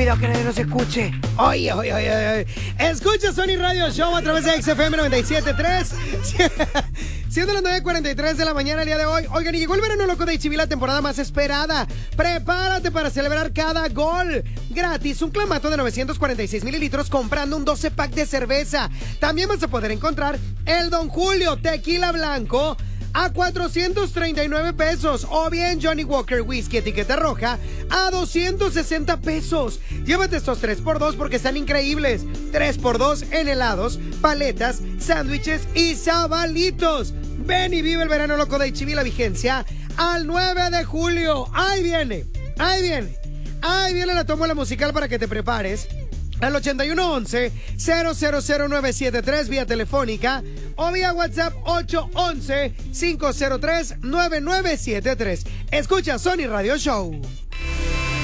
ruido, que nadie nos escuche. Oye, oye, oye, oye. Escucha Sony Radio Show a través de XFM 97.3. Siendo las 9:43 de la mañana el día de hoy. Oigan, y llegó el verano loco de HB, la temporada más esperada. Prepárate para celebrar cada gol. Gratis, un clamato de 946 mililitros comprando un 12 pack de cerveza. También vas a poder encontrar el Don Julio tequila blanco a 439 pesos. O bien Johnny Walker Whisky etiqueta roja a 260 pesos. Llévate estos 3x2 porque están increíbles. 3x2 en helados, paletas, sándwiches y sabalitos. Ven y vive el verano loco de HB, la vigencia al 9 de julio. Ahí viene, ahí viene. Ahí viene la tómbola musical para que te prepares. Al 8111-000973 vía telefónica o vía WhatsApp 811-503-9973. Escucha Sony Radio Show.